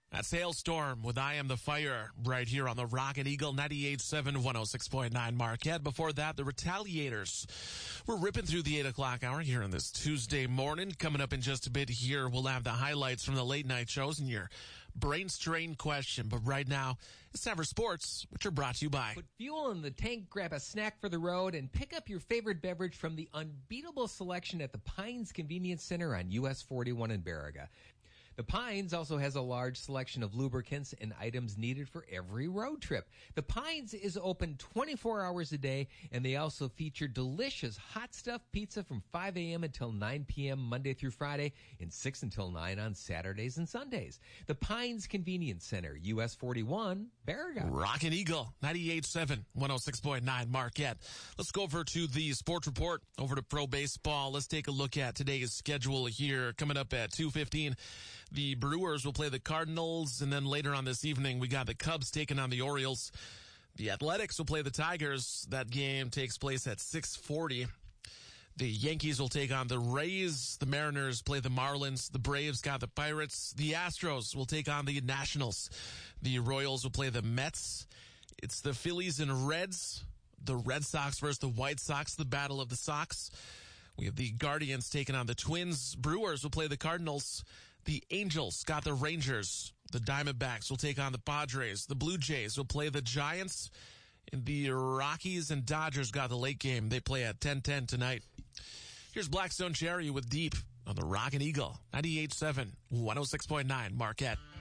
That's Hailstorm with I Am the Fire right here on the Rock and Eagle 98.7, 106.9 Marquette. Before that, the Retaliators. We're ripping through the 8 o'clock hour here on this Tuesday morning. Coming up in just a bit here, we'll have the highlights from the late night shows and your brain strain question. But right now, it's time for sports, which are brought to you by. Put fuel in the tank, grab a snack for the road, and pick up your favorite beverage from the unbeatable selection at the Pines Convenience Center on US 41 in Baraga. The Pines also has a large selection of lubricants and items needed for every road trip. The Pines is open 24 hours a day, and they also feature delicious hot stuff pizza from 5 a.m. until 9 p.m. Monday through Friday and 6 until 9 on Saturdays and Sundays. The Pines Convenience Center, US 41, Baraga. Rock and Eagle 98.7, 106.9 Marquette. Let's go over to the sports report, over to pro baseball. Let's take a look at today's schedule here. Coming up at 2:15. The Brewers will play the Cardinals, and then later on this evening, we got the Cubs taking on the Orioles. The Athletics will play the Tigers. That game takes place at 6:40. The Yankees will take on the Rays. The Mariners play the Marlins. The Braves got the Pirates. The Astros will take on the Nationals. The Royals will play the Mets. It's the Phillies and Reds. The Red Sox versus the White Sox, the Battle of the Sox. We have the Guardians taking on the Twins. Brewers will play the Cardinals. The Angels got the Rangers. The Diamondbacks will take on the Padres. The Blue Jays will play the Giants. And the Rockies and Dodgers got the late game. They play at 10:10 tonight. Here's Blackstone Cherry with Deep on the Rock and Eagle 98.7, 106.9 Marquette.